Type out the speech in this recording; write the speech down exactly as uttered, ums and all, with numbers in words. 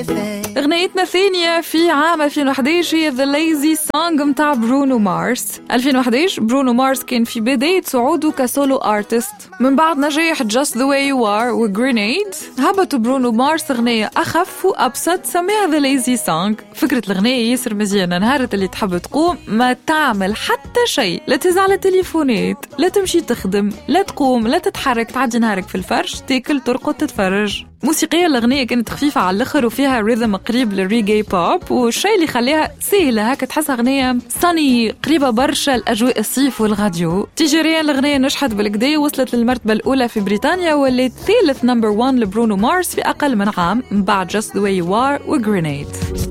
أغنيتنا الثانية في عام ألفين وإحدى عشر هي The Lazy Song متاع برونو مارس. ألفين وإحدى عشر برونو مارس كان في بداية صعوده كسولو آرتست. من بعد نجاح Just the Way You Are و Grenade هبطوا برونو مارس أغنية أخف وأبسط سميها The Lazy Song. فكرة الأغنية ياسر مزيانة. نهارة اللي تحب تقوم ما تعمل حتى شيء، لا تزعل التليفونات، لا تمشي تخدم، لا تقوم، لا تتحرك، تعدي نهارك في الفرش، تاكل، ترقد، تتفرج. موسيقية الأغنية كانت خفيفة على الآخر وفيها ريذم قريب للريجي بوب، والشيء اللي خليها سهلة هكا تحسها أغنية صني قريبة برشا الأجواء الصيف والغاديو. تجاريا الأغنية نجحت بالكدا ووصلت للمرتبة الأولى في بريطانيا واللي ثالث نمبر وان لبرونو مارس في أقل من عام بعد Just the Way You Are و Grenade.